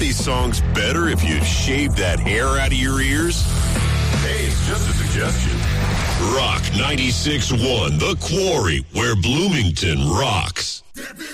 these songs better if you shave that hair out of your ears? Hey, it's just a suggestion. Rock 96.1, The Quarry, where Bloomington rocks.